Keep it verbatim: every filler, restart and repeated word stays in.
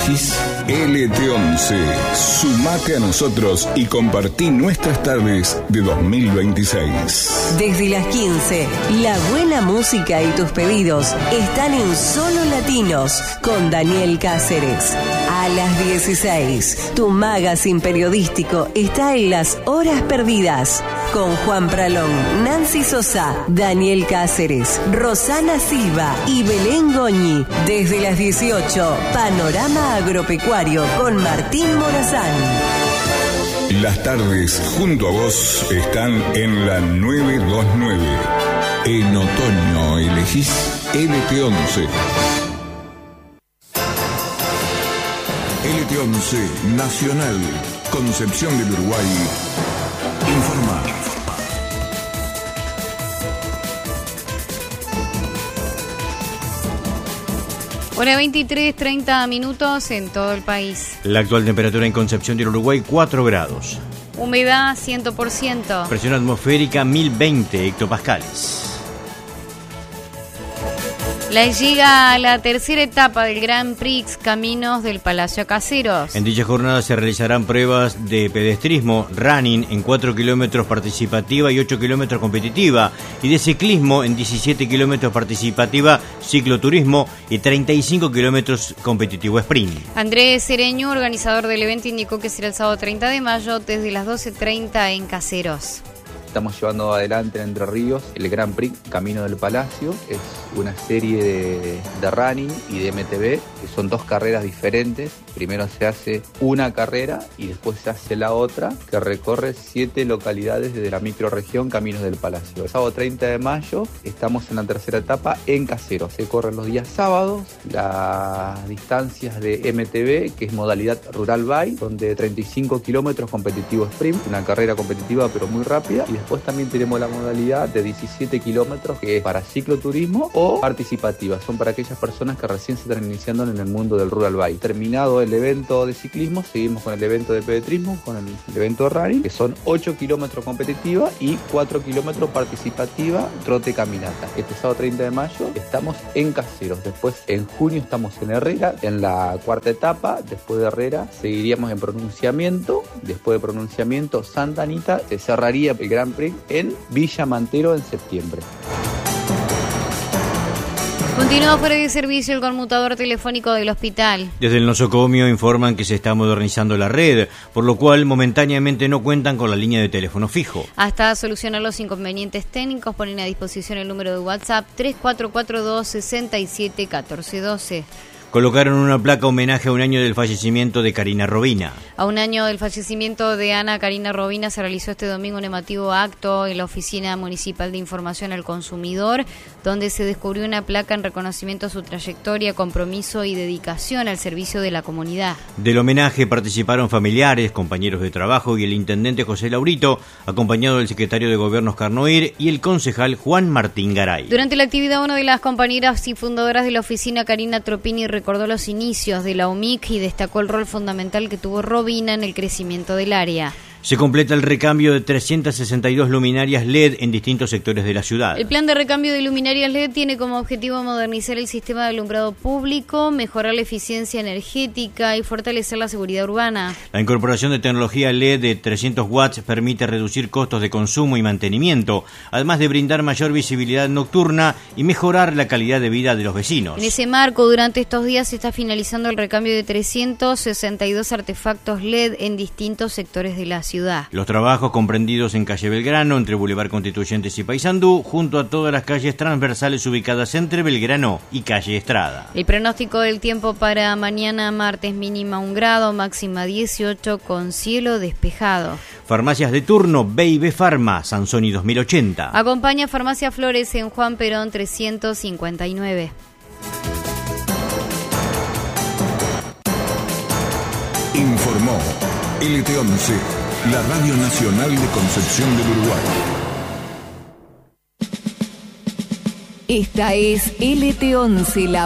elegís L T once. Sumate a nosotros y compartí nuestras tardes de dos mil veintiséis. Desde las quince, la buena música y tus pedidos están en Solo Latinos con Daniel Cáceres. A las dieciséis, tu magazine periodístico está en Las Horas Perdidas con Juan Pralón, Nancy Sosa, Daniel Cáceres, Rosana Silva y Belén Goñi. Desde las dieciocho, Panorama Agropecuario con Martín Morazán. Las tardes junto a vos están en la novecientos veintinueve. En otoño elegís L T once. L T once Nacional, Concepción del Uruguay. Informa. Hora veintitrés, treinta minutos en todo el país. La actual temperatura en Concepción del Uruguay, cuatro grados. Humedad, cien por ciento. Presión atmosférica, mil veinte hectopascales. La llega a la tercera etapa del Grand Prix Caminos del Palacio Caseros. En dicha jornada se realizarán pruebas de pedestrismo, running en cuatro kilómetros participativa y ocho kilómetros competitiva, y de ciclismo en diecisiete kilómetros participativa, cicloturismo y treinta y cinco kilómetros competitivo sprint. Andrés Cereño, organizador del evento, indicó que será el sábado treinta de mayo desde las doce treinta en Caseros. Estamos llevando adelante en Entre Ríos el Grand Prix Camino del Palacio. Es una serie de, de running y de M T B, que son dos carreras diferentes. Primero se hace una carrera y después se hace la otra, que recorre siete localidades desde la microrregión Caminos del Palacio. El sábado treinta de mayo estamos en la tercera etapa en Caseros. Se corren los días sábados las distancias de M T B, que es modalidad Rural Bike, son de treinta y cinco kilómetros competitivo sprint, una carrera competitiva pero muy rápida. Y después también tenemos la modalidad de diecisiete kilómetros, que es para cicloturismo o participativa. Son para aquellas personas que recién se están iniciando en el mundo del Rural Bike. Terminado el evento de ciclismo, seguimos con el evento de pedestrismo, con el, el evento de running, que son ocho kilómetros competitiva y cuatro kilómetros participativa, trote caminata. Este sábado treinta de mayo estamos en Caseros. Después en junio estamos en Herrera, en la cuarta etapa. Después de Herrera seguiríamos en pronunciamiento. Después de pronunciamiento, Santa Anita. Se cerraría el Gran Prix en Villa Mantero en septiembre. Continúa fuera de servicio el conmutador telefónico del hospital. Desde el nosocomio informan que se está modernizando la red, por lo cual momentáneamente no cuentan con la línea de teléfono fijo. Hasta solucionar los inconvenientes técnicos, ponen a disposición el número de WhatsApp tres cuatro cuatro dos, seis siete, uno cuatro uno dos. Colocaron una placa homenaje a un año del fallecimiento de Karina Robina. A un año del fallecimiento de Ana Karina Robina se realizó este domingo un emotivo acto en la Oficina Municipal de Información al Consumidor, donde se descubrió una placa en reconocimiento a su trayectoria, compromiso y dedicación al servicio de la comunidad. Del homenaje participaron familiares, compañeros de trabajo y el intendente José Laurito, acompañado del secretario de Gobierno Oscar Noir y el concejal Juan Martín Garay. Durante la actividad, una de las compañeras y fundadoras de la oficina, Karina Tropini, recordó los inicios de la U M I C y destacó el rol fundamental que tuvo Robina en el crecimiento del área. Se completa el recambio de trescientas sesenta y dos luminarias L E D en distintos sectores de la ciudad. El plan de recambio de luminarias L E D tiene como objetivo modernizar el sistema de alumbrado público, mejorar la eficiencia energética y fortalecer la seguridad urbana. La incorporación de tecnología L E D de trescientos watts permite reducir costos de consumo y mantenimiento, además de brindar mayor visibilidad nocturna y mejorar la calidad de vida de los vecinos. En ese marco, durante estos días se está finalizando el recambio de trescientos sesenta y dos artefactos L E D en distintos sectores de la ciudad. Los trabajos comprendidos en calle Belgrano, entre Boulevard Constituyentes y Paysandú, junto a todas las calles transversales ubicadas entre Belgrano y calle Estrada. El pronóstico del tiempo para mañana martes: mínima un grado, máxima dieciocho, con cielo despejado. Farmacias de turno: B y B Pharma, Sansoni dos mil ochenta. Acompaña Farmacia Flores en Juan Perón trescientos cincuenta y nueve. Informó L T once, la Radio Nacional de Concepción del Uruguay. Esta es L T once, la